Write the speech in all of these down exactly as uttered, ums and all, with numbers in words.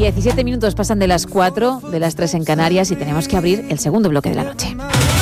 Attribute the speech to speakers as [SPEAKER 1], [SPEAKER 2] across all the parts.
[SPEAKER 1] diecisiete minutos pasan de las cuatro, de las tres en Canarias, y tenemos que abrir el segundo bloque de la noche.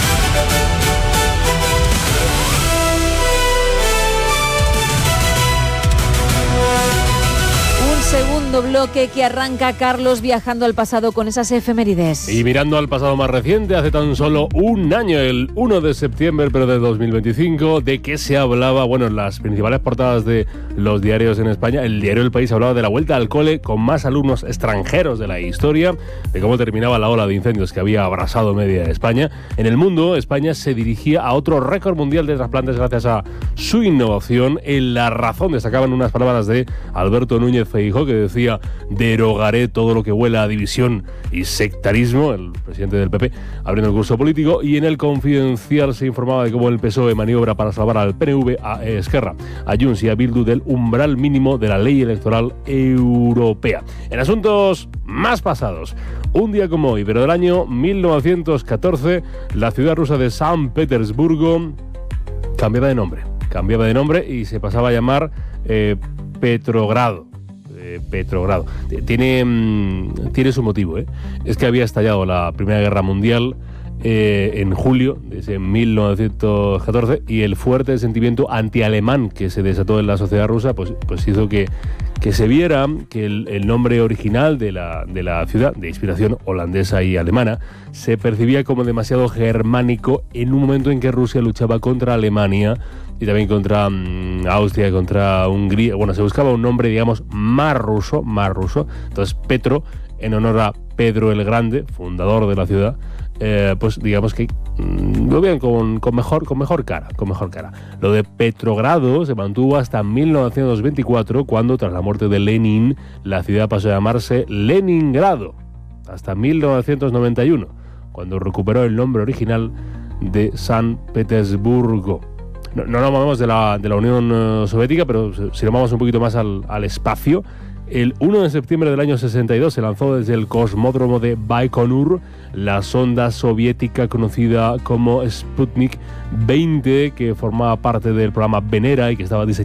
[SPEAKER 1] Segundo bloque que arranca Carlos viajando al pasado con esas efemérides.
[SPEAKER 2] Y mirando al pasado más reciente, hace tan solo un año, el primero de septiembre, pero de dos mil veinticinco, ¿de qué se hablaba? Bueno, en las principales portadas de los diarios en España, el diario El País hablaba de la vuelta al cole con más alumnos extranjeros de la historia, de cómo terminaba la ola de incendios que había abrasado media España. En El Mundo, España se dirigía a otro récord mundial de trasplantes gracias a su innovación. En La Razón destacaban unas palabras de Alberto Núñez Feijóo, que decía: derogaré todo lo que huela a división y sectarismo, el presidente del P P, abriendo el curso político. Y en El Confidencial se informaba de cómo el P S O E maniobra para salvar al P N V, a Esquerra, a Junts y a Bildu del umbral mínimo de la ley electoral europea. En asuntos más pasados, un día como hoy, pero del año mil novecientos catorce, la ciudad rusa de San Petersburgo cambiaba de nombre, cambiaba de nombre y se pasaba a llamar eh, Petrogrado. Petrogrado. Tiene, tiene su motivo, ¿eh? Es que había estallado la Primera Guerra Mundial eh, en julio de ese mil novecientos catorce, y el fuerte sentimiento antialemán que se desató en la sociedad rusa pues, pues hizo que, que se viera que el, el nombre original de la, de la ciudad, de inspiración holandesa y alemana, se percibía como demasiado germánico en un momento en que Rusia luchaba contra Alemania y también contra um, Austria, contra Hungría. Bueno, se buscaba un nombre, digamos, más ruso, más ruso. Entonces, Petro, en honor a Pedro el Grande, fundador de la ciudad, eh, pues digamos que mm, lo vean con, con, mejor, con mejor cara, con mejor cara. Lo de Petrogrado se mantuvo hasta mil novecientos veinticuatro, cuando, tras la muerte de Lenin, la ciudad pasó a llamarse Leningrado, hasta mil novecientos noventa y uno, cuando recuperó el nombre original de San Petersburgo. No, no nos movemos de la, de la Unión uh, Soviética, pero si nos vamos un poquito más al, al espacio, el primero de septiembre del año sesenta y dos se lanzó desde el cosmódromo de Baikonur la sonda soviética conocida como Sputnik veinte, que formaba parte del programa Venera y que estaba diseñada